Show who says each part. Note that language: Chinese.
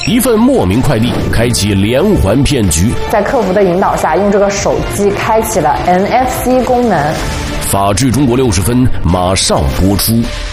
Speaker 1: 一份莫名快递开启连环骗局。
Speaker 2: 在客服的引导下，用这个手机开启了 NFC 功能。
Speaker 1: 法治中国60分马上播出。